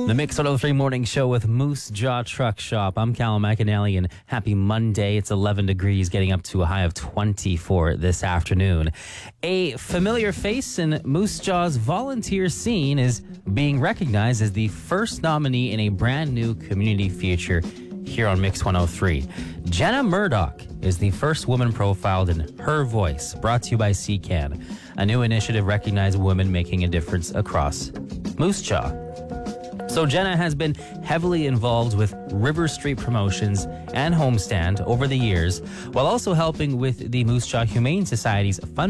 The Mix 103 Morning Show with Moose Jaw Truck Shop. I'm Callum McAnally, and happy Monday. It's 11 degrees, getting up to a high of 24 this afternoon. A familiar face in Moose Jaw's volunteer scene is being recognized as the first nominee in a brand new community feature here on Mix 103. Jenna Murdoch is the first woman profiled in Her Voice, brought to you by CCAN, a new initiative recognizing women making a difference across Moose Jaw. So Jenna has been heavily involved with River Street Promotions and Homestand over the years, while also helping with the Moose Jaw Humane Society's